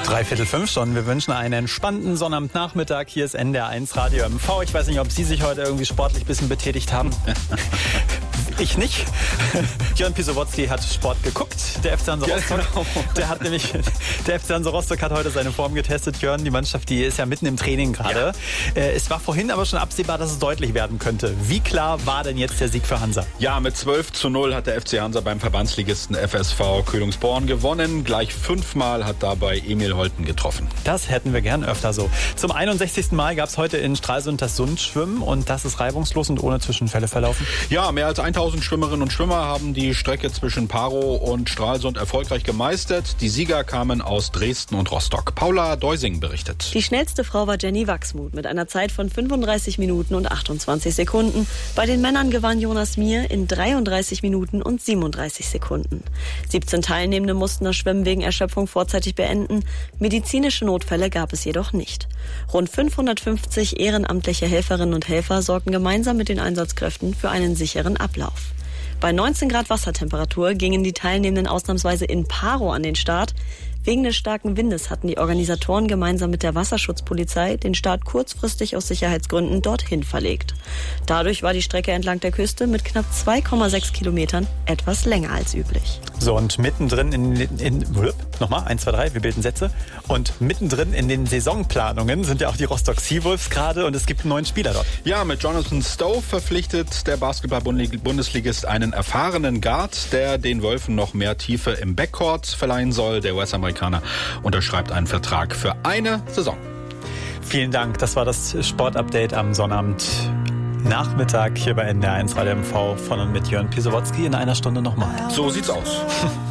3:45 schon. Wir wünschen einen entspannten Sonnabendnachmittag. Hier ist NDR1 Radio MV. Ich weiß nicht, ob Sie sich heute irgendwie sportlich ein bisschen betätigt haben. Ich nicht. Jörn Pisowotzki hat Sport geguckt. Der FC Hansa Rostock. Der FC Hansa Rostock hat heute seine Form getestet. Jörn, die Mannschaft, die ist ja mitten im Training gerade. Ja. Es war vorhin aber schon absehbar, dass es deutlich werden könnte. Wie klar war denn jetzt der Sieg für Hansa? Ja, mit 12:0 hat der FC Hansa beim Verbandsligisten FSV Königsborn gewonnen. Gleich 5-mal hat dabei Emil Holten getroffen. Das hätten wir gern öfter so. Zum 61. Mal gab es heute in Stralsund das Sundschwimmen und das ist reibungslos und ohne Zwischenfälle verlaufen. Ja, mehr als 1000 Schwimmerinnen und Schwimmer haben die Strecke zwischen Parow und Stralsund erfolgreich gemeistert. Die Sieger kamen aus Dresden und Rostock. Paula Deusing berichtet. Die schnellste Frau war Jenny Wachsmuth mit einer Zeit von 35 Minuten und 28 Sekunden. Bei den Männern gewann Jonas Mier in 33 Minuten und 37 Sekunden. 17 Teilnehmende mussten das Schwimmen wegen Erschöpfung vorzeitig beenden. Medizinische Notfälle gab es jedoch nicht. Rund 550 ehrenamtliche Helferinnen und Helfer sorgten gemeinsam mit den Einsatzkräften für einen sicheren Ablauf. Bei 19 Grad Wassertemperatur gingen die Teilnehmenden ausnahmsweise in Parow an den Start. Wegen des starken Windes hatten die Organisatoren gemeinsam mit der Wasserschutzpolizei den Start kurzfristig aus Sicherheitsgründen dorthin verlegt. Dadurch war die Strecke entlang der Küste mit knapp 2,6 Kilometern etwas länger als üblich. So, und mittendrin nochmal, 1, 2, 3, wir bilden Sätze. Und mittendrin in den Saisonplanungen sind ja auch die Rostock Seawolves gerade und es gibt einen neuen Spieler dort. Ja, mit Jonathan Stove verpflichtet der Basketball-Bundesligist einen erfahrenen Guard, der den Wölfen noch mehr Tiefe im Backcourt verleihen soll. Der US-Amerikaner unterschreibt einen Vertrag für eine Saison. Vielen Dank, das war das Sportupdate am Sonnabend. Nachmittag hier bei NDR1 Radio MV von und mit Jörn Pisowotzki in einer Stunde nochmal. So sieht's aus.